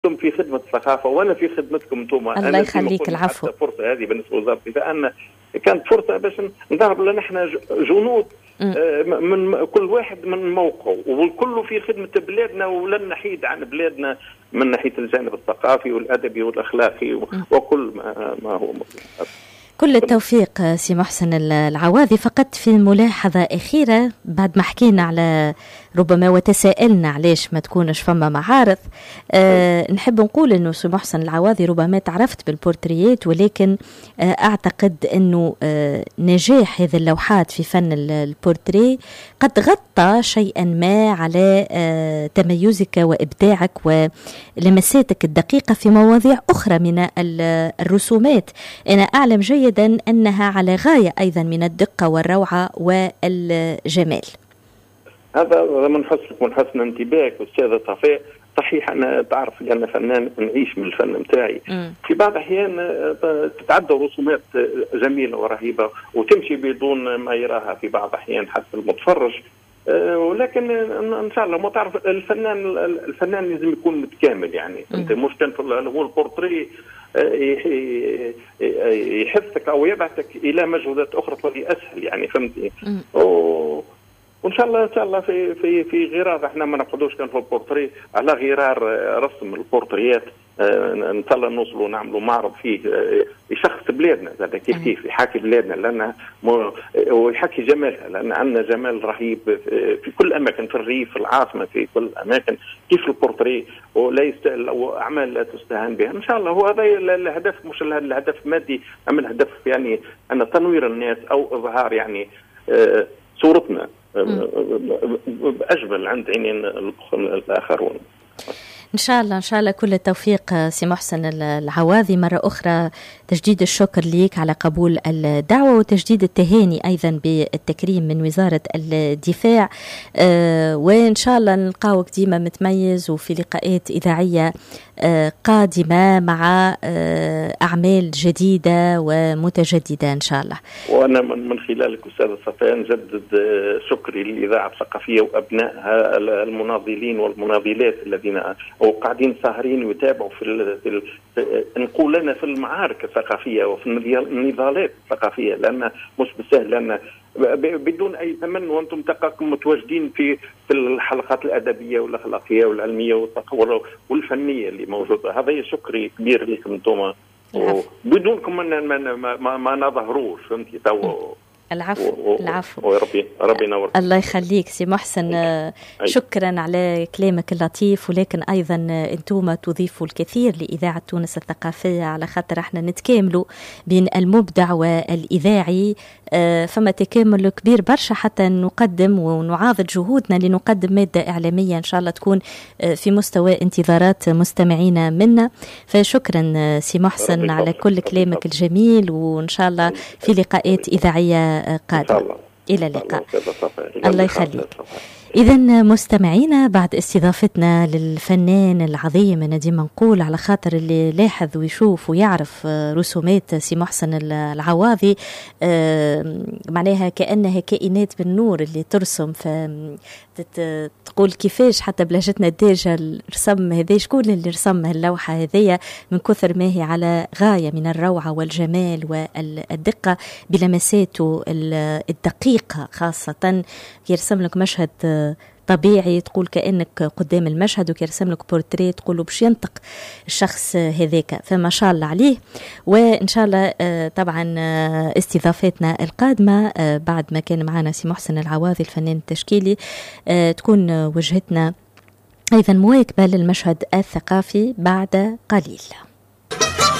أنتم في خدمة الثقافة وأنا في خدمتكم أنتم. الله يخليك. العفو. فرصة هذه بالنسبة لوزارتي، فأنا كانت فرصة باش نضرب لنا احنا جنود من كل واحد من موقعه، والكل في خدمة بلادنا، ولن نحيد عن بلادنا من ناحية الجانب الثقافي والأدبي والأخلاقي وكل ما هو مطلوب. كل التوفيق سي محسن العواذي. فقط في ملاحظة أخيرة بعد ما حكينا على ربما وتساءلنا علاش ما تكونش فما معارض، نحب نقول أنه سي محسن العواذي ربما تعرفت بالبورتريات، ولكن أعتقد أنه نجاح هذه اللوحات في فن البورتري قد غطى شيئا ما على تميزك وإبداعك ولمساتك الدقيقة في مواضيع أخرى من الرسومات. أنا أعلم جيدا أنها على غاية أيضا من الدقة والروعة والجمال. هذا من حسن انتباهك أستاذة صفاء. صحيح أنا تعرف لأن فنان نعيش من الفن متاعي، في بعض الأحيان تتعدى رسومات جميلة ورهيبة وتمشي بدون ما يراها في بعض الأحيان حتى المتفرج، ولكن إن شاء الله ما تعرف الفنان لازم يكون متكامل. يعني أنت مش كان هو البورتري يحثك أو يبعثك إلى مجهودات أخرى تولي أسهل، يعني فهمتي. وإن شاء الله في غرار احنا ما نقعدوش كان في البورتري على غرار رسم البورتريات، ان شاء الله نوصلوا نعملوا معرض فيه يشخص بلادنا هذا كيف يحكي بلادنا، لان ويحكي جمالها، لان عندنا جمال رهيب في كل اماكن، في الريف، في العاصمه، في كل اماكن كيف البورتري، ولا يستاهل واعمال لا تستهان بها. ان شاء الله هو هذا الهدف، مش الهدف مادي، اما الهدف يعني ان تنوير الناس او اظهار يعني صورتنا أجمل عند عينين الآخرون. إن شاء الله كل التوفيق سي محسن العواذي. مرة أخرى تجديد الشكر ليك على قبول الدعوة، وتجديد التهاني أيضا بالتكريم من وزارة الدفاع، وإن شاء الله نلقاوك ديما متميز وفي لقاءات إذاعية قادمة مع أعمال جديدة ومتجددة إن شاء الله. وأنا من خلالك أستاذ صفاء نجدد شكري للإذاعة الثقافية وأبنائها المناضلين والمناضلات الذين وقاعدين ساهرين ويتابعوا في نقول لنا في المعارك الثقافية وفي النضالات الثقافية، لأن مش بالسهل، لأن بدون أي ثمن وأنتم تلقاكم متواجدين في الحلقات الأدبية والأخلاقية والعلمية والفنية اللي موجودة. هذا شكري كبير لكم أنتم، بدونكم ما نظهروش، فهمتي. العفو. ربي ينور. الله يخليك سي محسن. شكرا على كلامك اللطيف، ولكن أيضا أنتم تضيفوا الكثير لإذاعة تونس الثقافية، على خاطر احنا نتكاملوا بين المبدع والإذاعي، فما تكامل كبير برشا حتى نقدم ونعاضد جهودنا لنقدم مادة إعلامية إن شاء الله تكون في مستوى انتظارات مستمعينا منا. فشكرا سي محسن على كل كلامك الجميل، وإن شاء الله في لقاءات إذاعية قادمة. إلى اللقاء. الله يخليك. إذن مستمعينا، بعد استضافتنا للفنان العظيم، أنا ديما نقول على خاطر اللي لاحظ ويشوف ويعرف رسومات سي محسن العواذي، معناها كأنها كائنات بالنور اللي ترسم، تقول كيفاش حتى بلاجتنا الدارجة الرسم هذا، شكون اللي رسم اللوحة هذية، من كثر ما هي على غاية من الروعة والجمال والدقة بلمساته الدقيقة، خاصة يرسم لك مشهد طبيعي تقول كأنك قدام المشهد، وكيرسم لك بورتريه تقول باش ينطق الشخص هذاك، فما شاء الله عليه. وإن شاء الله طبعا استضافتنا القادمة بعد ما كان معنا سي محسن العواذي الفنان التشكيلي تكون وجهتنا أيضا مواكبة للمشهد الثقافي بعد قليل.